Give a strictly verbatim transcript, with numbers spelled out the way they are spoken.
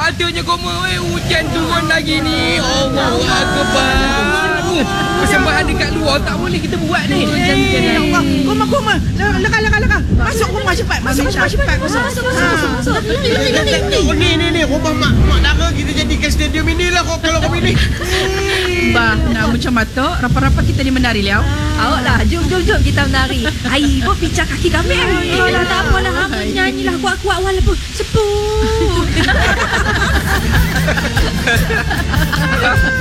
patutnya koma eh hujan turun lagi ni. Allahu akbar. Persembahan dekat luar tak boleh kita buat ni. Ya Allah, koma koma. Leka leka leka. Masuk rumah cepat. Masuk rumah cepat. Masuk masuk masuk. Ni ni ni rumah mak mak Dara kita jadikan stadium inilah kok kalau kau pilih. Bah, nak macam mata, rapat-rapat kita ni menari liao. Awak lah, jom jom jom kita menari. Ai, buat pincang kaki kami. Eh, lah tak apalah, hang nyanyilah kuat-kuat walaupun seput.